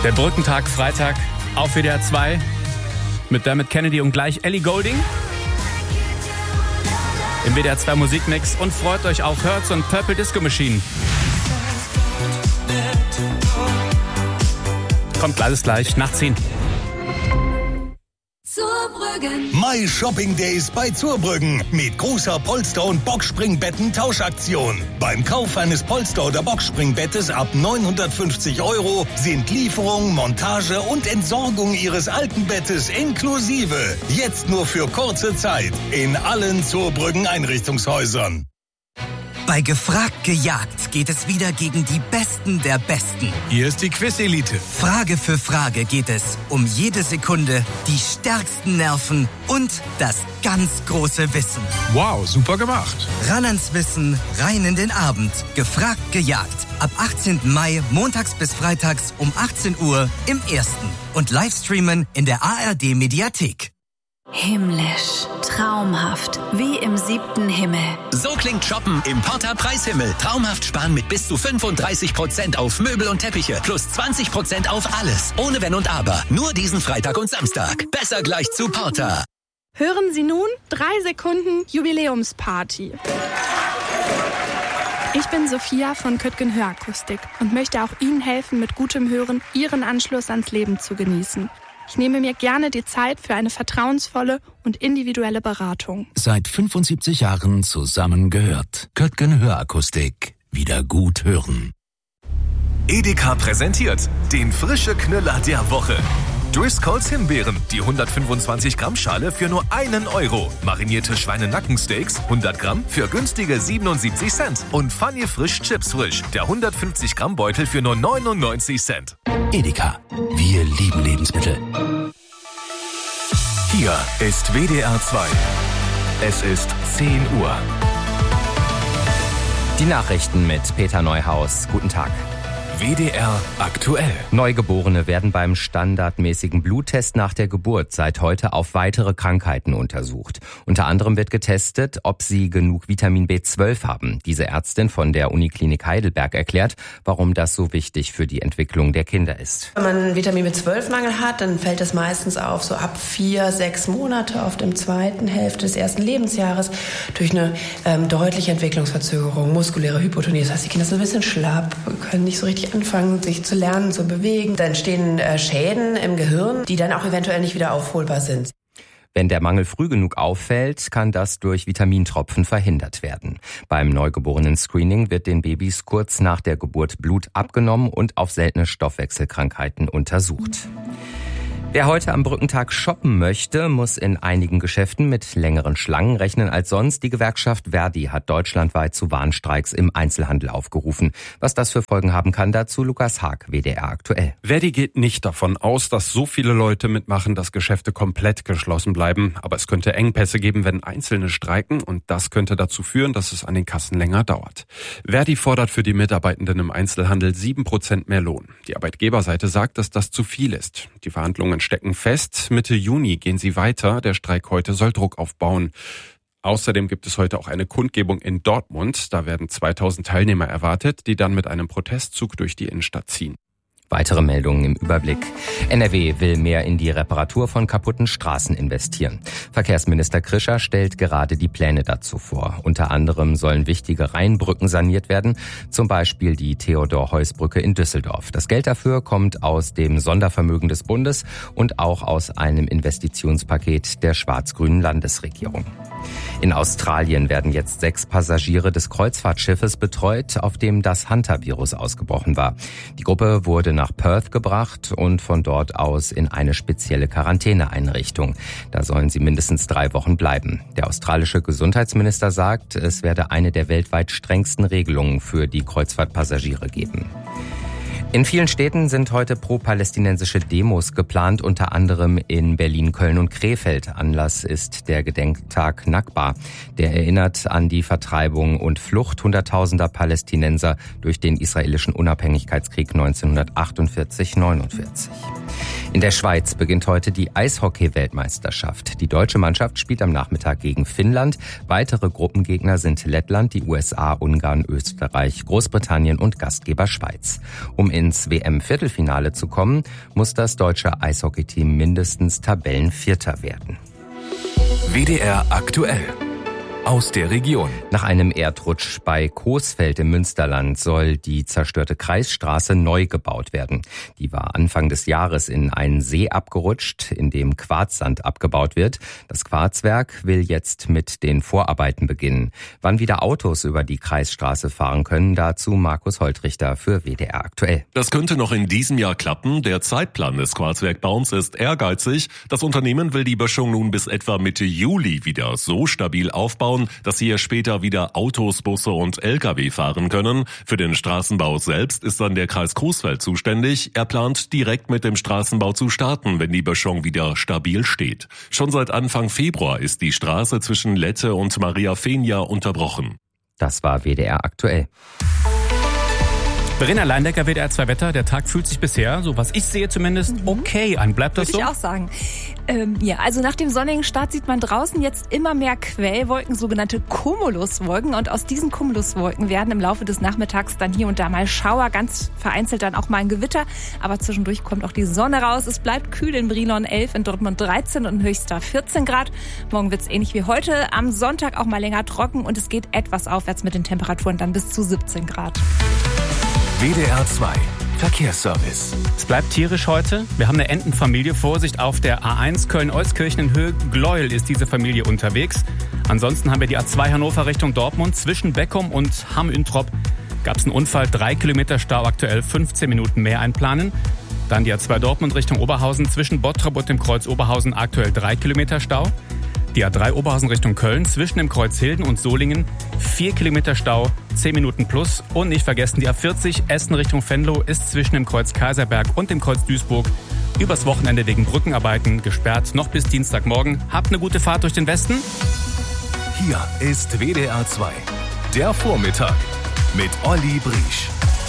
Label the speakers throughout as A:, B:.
A: Der Brückentag, Freitag, auf WDR 2 mit Dermot Kennedy und gleich Ellie Goulding im WDR 2 Musikmix. Und freut euch auf Hertz und Purple Disco Machine. Kommt alles gleich nach 10.
B: My Shopping Days bei Zurbrüggen mit großer Polster- und Boxspringbetten-Tauschaktion. Beim Kauf eines Polster- oder Boxspringbettes ab 950 € sind Lieferung, Montage und Entsorgung Ihres alten Bettes inklusive. Jetzt nur für kurze Zeit in allen Zurbrüggen Einrichtungshäusern.
C: Bei Gefragt gejagt geht es wieder gegen die Besten der Besten.
D: Hier ist die Quiz-Elite.
C: Frage für Frage geht es um jede Sekunde, die stärksten Nerven und das ganz große Wissen.
D: Wow, super gemacht.
C: Ran ans Wissen, rein in den Abend. Gefragt gejagt. Ab 18. Mai, montags bis freitags um 18 Uhr im Ersten. Und Livestreamen in der ARD-Mediathek.
E: Himmlisch, traumhaft, wie im 7. Himmel.
F: So klingt Shoppen im Porter Preishimmel. Traumhaft sparen mit bis zu 35% auf Möbel und Teppiche plus 20% auf alles. Ohne Wenn und Aber. Nur diesen Freitag und Samstag. Besser gleich zu Porter.
G: Hören Sie nun 3 Sekunden Jubiläumsparty. Ich bin Sophia von Köttgen Hörakustik und möchte auch Ihnen helfen, mit gutem Hören Ihren Anschluss ans Leben zu genießen. Ich nehme mir gerne die Zeit für eine vertrauensvolle und individuelle Beratung.
H: Seit 75 Jahren zusammengehört. Köttgen Hörakustik. Wieder gut hören.
I: Edeka präsentiert den frische Knüller der Woche. Driscolls Himbeeren, die 125 Gramm Schale für nur €1. Marinierte Schweinenackensteaks, 100 Gramm für günstige 77 Cent. Und Funny Frisch Chips Frisch, der 150 Gramm Beutel für nur 99 Cent.
H: Edeka. Wir lieben Lebensmittel.
I: Hier ist WDR 2. Es ist 10 Uhr.
J: Die Nachrichten mit Peter Neuhaus. Guten Tag.
I: WDR aktuell.
J: Neugeborene werden beim standardmäßigen Bluttest nach der Geburt seit heute auf weitere Krankheiten untersucht. Unter anderem wird getestet, ob sie genug Vitamin B12 haben. Diese Ärztin von der Uniklinik Heidelberg erklärt, warum das so wichtig für die Entwicklung der Kinder ist.
K: Wenn man Vitamin B12-Mangel hat, dann fällt das meistens auf, so ab 4-6 Monate, oft im zweiten Hälfte des ersten Lebensjahres, durch eine deutliche Entwicklungsverzögerung, muskuläre Hypotonie. Das heißt, die Kinder sind ein bisschen schlapp, können nicht so richtig anfangen, sich zu lernen, zu bewegen. Dann entstehen Schäden im Gehirn, die dann auch eventuell nicht wieder aufholbar sind.
J: Wenn der Mangel früh genug auffällt, kann das durch Vitamintropfen verhindert werden. Beim Neugeborenen-Screening wird den Babys kurz nach der Geburt Blut abgenommen und auf seltene Stoffwechselkrankheiten untersucht. Wer heute am Brückentag shoppen möchte, muss in einigen Geschäften mit längeren Schlangen rechnen als sonst. Die Gewerkschaft Verdi hat deutschlandweit zu Warnstreiks im Einzelhandel aufgerufen. Was das für Folgen haben kann, dazu Lukas Haag, WDR aktuell.
L: Verdi geht nicht davon aus, dass so viele Leute mitmachen, dass Geschäfte komplett geschlossen bleiben. Aber es könnte Engpässe geben, wenn Einzelne streiken. Und das könnte dazu führen, dass es an den Kassen länger dauert. Verdi fordert für die Mitarbeitenden im Einzelhandel 7% mehr Lohn. Die Arbeitgeberseite sagt, dass das zu viel ist. Die Verhandlungen stecken fest. Mitte Juni gehen sie weiter. Der Streik heute soll Druck aufbauen. Außerdem gibt es heute auch eine Kundgebung in Dortmund. Da werden 2000 Teilnehmer erwartet, die dann mit einem Protestzug durch die Innenstadt ziehen.
J: Weitere Meldungen im Überblick. NRW will mehr in die Reparatur von kaputten Straßen investieren. Verkehrsminister Krischer stellt gerade die Pläne dazu vor. Unter anderem sollen wichtige Rheinbrücken saniert werden, zum Beispiel die Theodor-Heuss-Brücke in Düsseldorf. Das Geld dafür kommt aus dem Sondervermögen des Bundes und auch aus einem Investitionspaket der schwarz-grünen Landesregierung. In Australien werden jetzt 6 Passagiere des Kreuzfahrtschiffes betreut, auf dem das Hunter-Virus ausgebrochen war. Die Gruppe wurde nach Perth gebracht und von dort aus in eine spezielle Quarantäneeinrichtung. Da sollen sie mindestens 3 Wochen bleiben. Der australische Gesundheitsminister sagt, es werde eine der weltweit strengsten Regelungen für die Kreuzfahrtpassagiere geben. In vielen Städten sind heute pro-palästinensische Demos geplant, unter anderem in Berlin, Köln und Krefeld. Anlass ist der Gedenktag Nakba. Der erinnert an die Vertreibung und Flucht hunderttausender Palästinenser durch den israelischen Unabhängigkeitskrieg 1948-49. In der Schweiz beginnt heute die Eishockey-Weltmeisterschaft. Die deutsche Mannschaft spielt am Nachmittag gegen Finnland. Weitere Gruppengegner sind Lettland, die USA, Ungarn, Österreich, Großbritannien und Gastgeber Schweiz. Um ins WM-Viertelfinale zu kommen, muss das deutsche Eishockeyteam mindestens Tabellenvierter werden.
I: WDR aktuell. Aus der Region.
J: Nach einem Erdrutsch bei Coesfeld im Münsterland soll die zerstörte Kreisstraße neu gebaut werden. Die war Anfang des Jahres in einen See abgerutscht, in dem Quarzsand abgebaut wird. Das Quarzwerk will jetzt mit den Vorarbeiten beginnen. Wann wieder Autos über die Kreisstraße fahren können, dazu Markus Holtrichter für WDR aktuell.
M: Das könnte noch in diesem Jahr klappen. Der Zeitplan des Quarzwerkbaus ist ehrgeizig. Das Unternehmen will die Böschung nun bis etwa Mitte Juli wieder so stabil aufbauen, dass hier später wieder Autos, Busse und Lkw fahren können. Für den Straßenbau selbst ist dann der Kreis Coesfeld zuständig. Er plant direkt mit dem Straßenbau zu starten, wenn die Böschung wieder stabil steht. Schon seit Anfang Februar ist die Straße zwischen Lette und Mariafenia unterbrochen.
J: Das war WDR aktuell.
A: Verena Leindecker, WDR 2 Wetter. Der Tag fühlt sich bisher, so was ich sehe zumindest, okay an. Bleibt das so?
N: Würde ich auch sagen. Also nach dem sonnigen Start sieht man draußen jetzt immer mehr Quellwolken, sogenannte Cumuluswolken. Und aus diesen Cumuluswolken werden im Laufe des Nachmittags dann hier und da mal Schauer, ganz vereinzelt dann auch mal ein Gewitter. Aber zwischendurch kommt auch die Sonne raus. Es bleibt kühl in Brilon 11, in Dortmund 13 und in Höchster 14 Grad. Morgen wird es ähnlich wie heute. Am Sonntag auch mal länger trocken und es geht etwas aufwärts mit den Temperaturen dann bis zu 17 Grad.
I: WDR 2 Verkehrsservice.
A: Es bleibt tierisch heute. Wir haben eine Entenfamilie. Vorsicht auf der A1 Köln-Euskirchen in Höhe Gleuel ist diese Familie unterwegs. Ansonsten haben wir die A2 Hannover Richtung Dortmund. Zwischen Beckum und Hamm-Üntrop gab es einen Unfall. 3 Kilometer Stau, aktuell 15 Minuten mehr einplanen. Dann die A2 Dortmund Richtung Oberhausen. Zwischen Bottrop und dem Kreuz Oberhausen aktuell 3 Kilometer Stau. Die A3 Oberhausen Richtung Köln, zwischen dem Kreuz Hilden und Solingen 4 Kilometer Stau, 10 Minuten plus. Und nicht vergessen, die A40 Essen Richtung Venlo ist zwischen dem Kreuz Kaiserberg und dem Kreuz Duisburg übers Wochenende wegen Brückenarbeiten gesperrt, noch bis Dienstagmorgen. Habt eine gute Fahrt durch den Westen.
I: Hier ist WDR 2, der Vormittag mit Olli Briesch.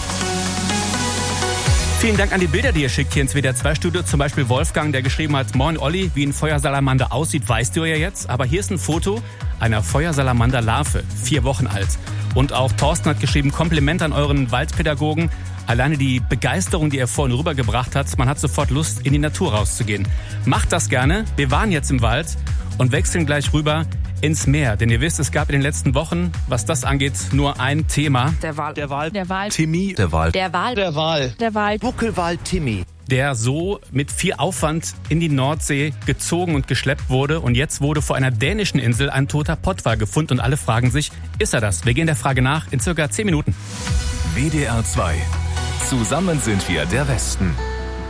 A: Vielen Dank an die Bilder, die ihr schickt hier ins WDR 2 Studio. Zum Beispiel Wolfgang, der geschrieben hat: Moin Olli, wie ein Feuersalamander aussieht, weißt du ja jetzt. Aber hier ist ein Foto einer Feuersalamander-Larve, 4 Wochen alt. Und auch Thorsten hat geschrieben: Kompliment an euren Waldpädagogen. Alleine die Begeisterung, die er vorhin rübergebracht hat, man hat sofort Lust, in die Natur rauszugehen. Macht das gerne. Wir waren jetzt im Wald und wechseln gleich rüber ins Meer. Denn ihr wisst, es gab in den letzten Wochen, was das angeht, nur ein Thema.
N: Der Wal.
D: Timmy.
N: Der Wal.
D: Buckelwal Timmy.
A: Der so mit viel Aufwand in die Nordsee gezogen und geschleppt wurde. Und jetzt wurde vor einer dänischen Insel ein toter Pottwal gefunden. Und alle fragen sich, ist er das? Wir gehen der Frage nach in circa 10 Minuten.
I: WDR 2. Zusammen sind wir der Westen.